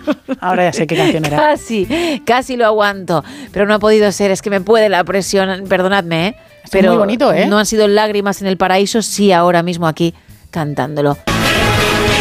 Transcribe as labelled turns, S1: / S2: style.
S1: Ahora ya sé qué canción era.
S2: Casi lo aguanto, pero no ha podido ser, es que me puede la presión, perdonadme,
S1: Pero muy bonito,
S2: no han sido lágrimas en el paraíso, sí ahora mismo aquí cantándolo.